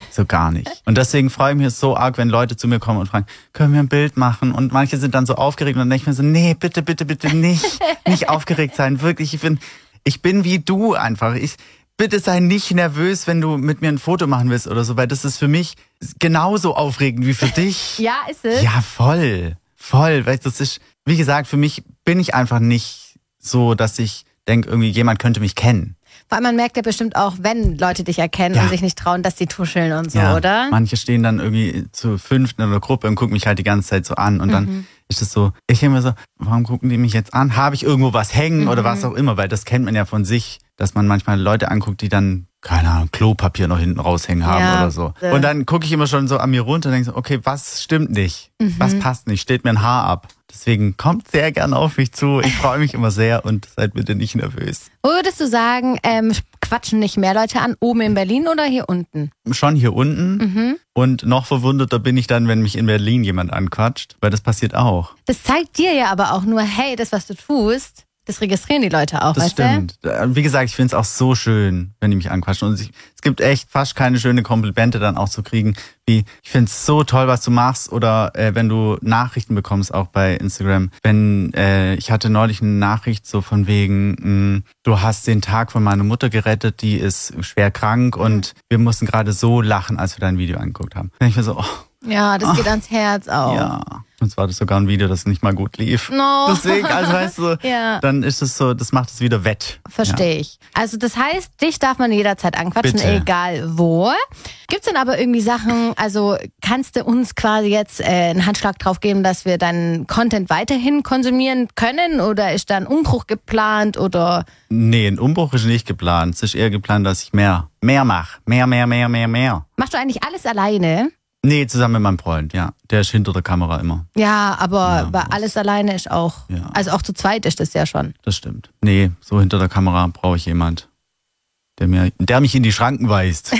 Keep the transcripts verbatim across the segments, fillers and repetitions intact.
so gar nicht. Und deswegen freue ich mich so arg, wenn Leute zu mir kommen und fragen, können wir ein Bild machen? Und manche sind dann so aufgeregt und dann denke ich mir so, nee, bitte, bitte, bitte nicht, nicht aufgeregt sein. Wirklich, ich bin, ich bin wie du einfach. Ich, bitte sei nicht nervös, wenn du mit mir ein Foto machen willst oder so, weil das ist für mich genauso aufregend wie für dich. Ja, ist es? Ja, voll, voll. Weil das ist, wie gesagt, für mich bin ich einfach nicht so, dass ich denke, irgendwie jemand könnte mich kennen. Vor allem, man merkt ja bestimmt auch, wenn Leute dich erkennen ja. und sich nicht trauen, dass die tuscheln und so, ja. oder? Manche stehen dann irgendwie zu fünften in der Gruppe und gucken mich halt die ganze Zeit so an. Und mhm. dann ist es so, ich denke mir so, warum gucken die mich jetzt an? Habe ich irgendwo was hängen mhm. oder was auch immer? Weil das kennt man ja von sich, dass man manchmal Leute anguckt, die dann, keine Ahnung, Klopapier noch hinten raushängen haben ja. oder so. Und dann gucke ich immer schon so an mir runter und denke so, okay, was stimmt nicht? Mhm. Was passt nicht? Steht mir ein Haar ab? Deswegen kommt sehr gerne auf mich zu. Ich freue mich immer sehr und seid bitte nicht nervös. Würdest du sagen, ähm, quatschen nicht mehr Leute an, oben in Berlin oder hier unten? Schon hier unten. Mhm. Und noch verwunderter bin ich dann, wenn mich in Berlin jemand anquatscht, weil das passiert auch. Das zeigt dir ja aber auch nur, hey, das, was du tust, das registrieren die Leute auch, das weißt stimmt. du? Wie gesagt, ich finde es auch so schön, wenn die mich anquatschen. Und ich, es gibt echt fast keine schöne Komplimente dann auch zu kriegen, wie, ich finde es so toll, was du machst. Oder äh, wenn du Nachrichten bekommst, auch bei Instagram. Wenn äh, ich hatte neulich eine Nachricht so von wegen, mh, du hast den Tag von meiner Mutter gerettet, die ist schwer krank mhm. und wir mussten gerade so lachen, als wir dein Video angeguckt haben. Dann denke ich mir so, oh. Ja, das geht oh. ans Herz auch. Ja. Und zwar das sogar ein Video, das nicht mal gut lief. No. Deswegen, also weißt du, ja. dann ist es so, das macht es wieder wett. Verstehe ja. ich. Also das heißt, dich darf man jederzeit anquatschen, Bitte. egal wo. Gibt's denn aber irgendwie Sachen, also kannst du uns quasi jetzt äh, einen Handschlag drauf geben, dass wir deinen Content weiterhin konsumieren können? Oder ist da ein Umbruch geplant? Oder? Nee, ein Umbruch ist nicht geplant. Es ist eher geplant, dass ich mehr, mehr mache. Mehr, mehr, mehr, mehr, mehr. Machst du eigentlich alles alleine? Nee, zusammen mit meinem Freund, ja. Der ist hinter der Kamera immer. Ja, aber ja, alles alleine ist auch, ja. also auch zu zweit ist das ja schon. Das stimmt. Nee, so hinter der Kamera brauche ich jemand, der, mir, der mich in die Schranken weist.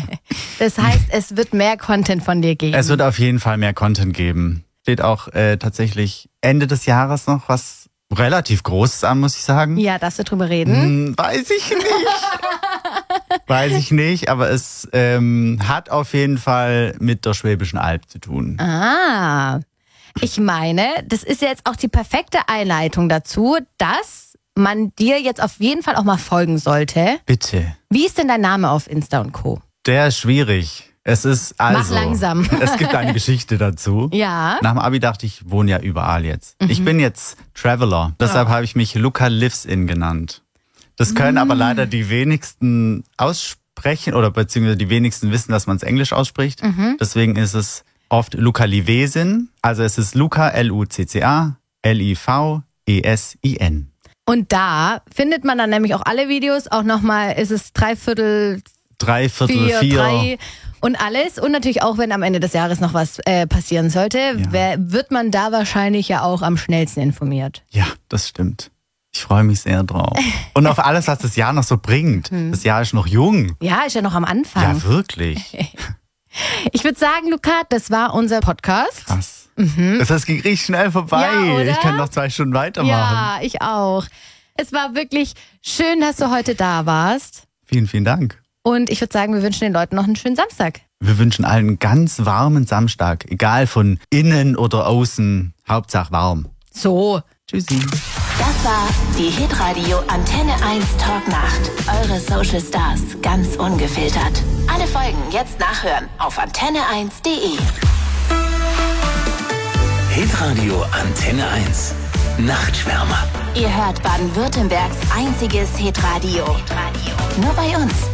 Das heißt, es wird mehr Content von dir geben. Es wird auf jeden Fall mehr Content geben. Steht auch äh, tatsächlich Ende des Jahres noch was relativ Großes an, muss ich sagen. Ja, darfst du drüber reden? Hm, weiß ich nicht. Weiß ich nicht, aber es ähm, hat auf jeden Fall mit der Schwäbischen Alb zu tun. Ah, ich meine, das ist jetzt auch die perfekte Einleitung dazu, dass man dir jetzt auf jeden Fall auch mal folgen sollte. Bitte. Wie ist denn dein Name auf Insta und Co.? Der ist schwierig. Es ist also... Mach langsam. Es gibt eine Geschichte dazu. Ja. Nach dem Abi dachte ich, ich wohne ja überall jetzt. Mhm. Ich bin jetzt Traveler. Deshalb ja. habe ich mich Luca Lives In genannt. Das können aber leider die wenigsten aussprechen oder beziehungsweise die wenigsten wissen, dass man es Englisch ausspricht. Mhm. Deswegen ist es oft Luca Livesin. Also es ist Luca, L U C C A, L I V E S I N. Und da findet man dann nämlich auch alle Videos. Auch nochmal ist es Dreiviertel, Dreiviertel, vier, vier. drei und alles. Und natürlich auch, wenn am Ende des Jahres noch was äh, passieren sollte, Ja. wer, wird man da wahrscheinlich ja auch am schnellsten informiert. Ja, das stimmt. Ich freue mich sehr drauf. Und auf alles, was das Jahr noch so bringt. Das Jahr ist noch jung. Ja, ist ja noch am Anfang. Ja, wirklich. Ich würde sagen, Luca, das war unser Podcast. Krass. Mhm. Das heißt, ging richtig schnell vorbei. Ja, oder? Ich kann noch zwei Stunden weitermachen. Ja, ich auch. Es war wirklich schön, dass du heute da warst. Vielen, vielen Dank. Und ich würde sagen, wir wünschen den Leuten noch einen schönen Samstag. Wir wünschen allen einen ganz warmen Samstag. Egal von innen oder außen. Hauptsache warm. So. Tschüssi. Das war die Hitradio Antenne eins Talknacht. Eure Social Stars ganz ungefiltert. Alle Folgen jetzt nachhören auf antenne eins punkt de. Hitradio Antenne eins. Nachtschwärmer. Ihr hört Baden-Württembergs einziges Hitradio. Nur bei uns.